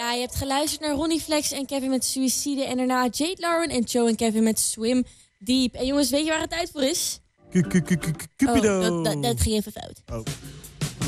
Ja, je hebt geluisterd naar Ronnie Flex en Kevin met Suïcide. En daarna Jade Lauren en Joe en Kevin met Swim Deep. En jongens, weet je waar het tijd voor is? Cupido. Dat ging even fout. Oh.